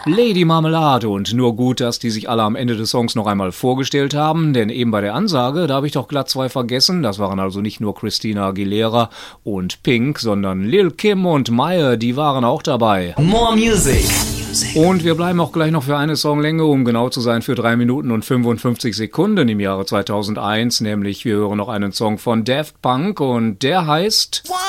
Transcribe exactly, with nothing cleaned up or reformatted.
Lady Marmelade und nur gut, dass die sich alle am Ende des Songs noch einmal vorgestellt haben, denn eben bei der Ansage, da habe ich doch glatt zwei vergessen. Das waren also nicht nur Christina Aguilera und Pink, sondern Lil Kim und Maya, die waren auch dabei. More Music. Und wir bleiben auch gleich noch für eine Songlänge, um genau zu sein, für drei Minuten und fünfundfünfzig Sekunden im Jahre zweitausendeins, nämlich wir hören noch einen Song von Daft Punk und der heißt...